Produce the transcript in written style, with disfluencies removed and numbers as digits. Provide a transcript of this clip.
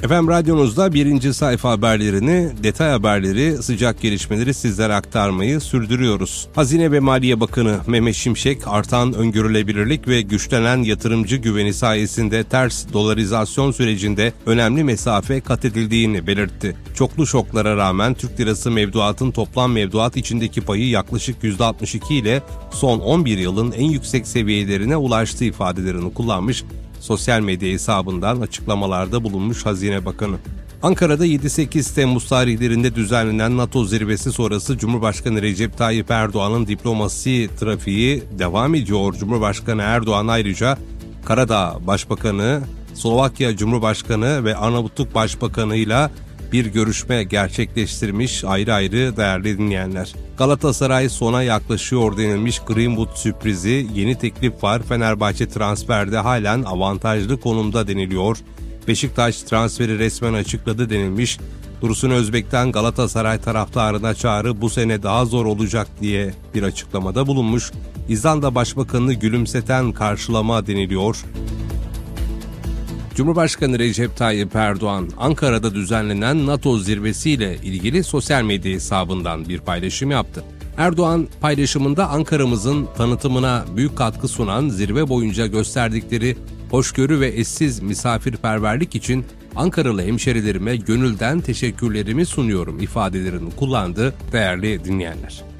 Efendim radyonuzda birinci sayfa haberlerini, detay haberleri, sıcak gelişmeleri sizlere aktarmayı sürdürüyoruz. Hazine ve Maliye Bakanı Mehmet Şimşek, artan öngörülebilirlik ve güçlenen yatırımcı güveni sayesinde ters dolarizasyon sürecinde önemli mesafe kat edildiğini belirtti. Çoklu şoklara rağmen Türk lirası mevduatın toplam mevduat içindeki payı yaklaşık %62 ile son 11 yılın en yüksek seviyelerine ulaştığı ifadelerini kullanmış. Sosyal medya hesabından açıklamalarda bulunmuş Hazine Bakanı. Ankara'da 7-8 Temmuz tarihlerinde düzenlenen NATO zirvesi sonrası Cumhurbaşkanı Recep Tayyip Erdoğan'ın diplomasi trafiği devam ediyor. Cumhurbaşkanı Erdoğan ayrıca Karadağ Başbakanı, Slovakya Cumhurbaşkanı ve Arnavutluk Başbakanı ile bir görüşme gerçekleştirmiş ayrı değerli dinleyenler. Galatasaray sona yaklaşıyor denilmiş Greenwood sürprizi, yeni teklif var, Fenerbahçe transferde halen avantajlı konumda deniliyor. Beşiktaş transferi resmen açıkladı denilmiş. Dursun Özbek'ten Galatasaray taraftarına çağrı bu sene daha zor olacak diye bir açıklamada bulunmuş. İzlanda Başbakanı'nı gülümseten karşılama deniliyor. Cumhurbaşkanı Recep Tayyip Erdoğan, Ankara'da düzenlenen NATO zirvesiyle ilgili sosyal medya hesabından bir paylaşım yaptı. Erdoğan, paylaşımında Ankara'mızın tanıtımına büyük katkı sunan zirve boyunca gösterdikleri hoşgörü ve eşsiz misafirperverlik için Ankaralı hemşerilerime gönülden teşekkürlerimi sunuyorum ifadelerini kullandı değerli dinleyenler.